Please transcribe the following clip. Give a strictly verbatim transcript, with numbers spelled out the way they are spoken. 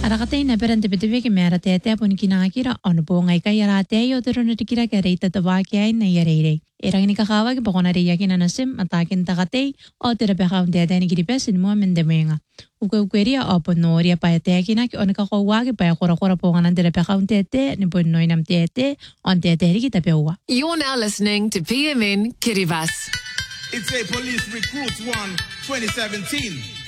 Arakatay na perante bitibig mera tete pun kinakira ono po ngay kay yarate yo tero na tikira kare tatawaki ay na yarere. Erang ni kakawag pa kona riya kinanasim atakin takatay o tera pekaun tete ni kiripesin mo mendemenga. Ukawkweria o ponoria pa tete kinaki on kakawagi pa kura kura po nga tera pekaun tete ni ponoy nam tete on tete kita pewa. You're now listening to P M N Kiribati. It's a police recruits one twenty seventeen.